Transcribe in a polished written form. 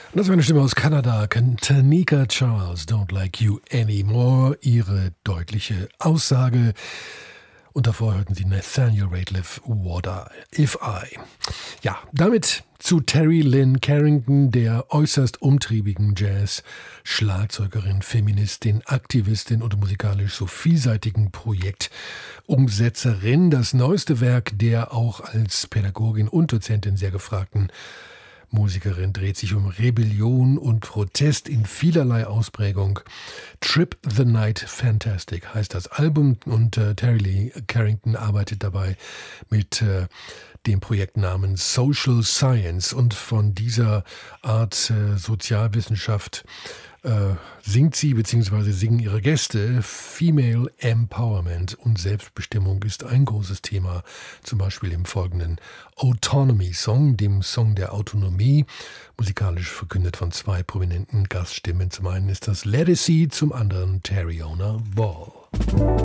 Und das war eine Stimme aus Kanada, Tanika Charles, Don't Like You Anymore, ihre deutliche Aussage. Und davor hörten Sie Nathaniel Rateliff, What If I. Ja, damit zu Terry Lynn Carrington, der äußerst umtriebigen Jazz-Schlagzeugerin, Feministin, Aktivistin und musikalisch so vielseitigen Projektumsetzerin. Das neueste Werk der auch als Pädagogin und Dozentin sehr gefragten Musikerin dreht sich um Rebellion und Protest in vielerlei Ausprägung. Trip the Night Fantastic heißt das Album und Terry Lee Carrington arbeitet dabei mit dem Projekt namens Social Science, und von dieser Art Sozialwissenschaft singt sie bzw. singen ihre Gäste. Female Empowerment und Selbstbestimmung ist ein großes Thema, zum Beispiel im folgenden Autonomy Song, dem Song der Autonomie, musikalisch verkündet von zwei prominenten Gaststimmen. Zum einen ist das Legacy, zum anderen Tariona Ball.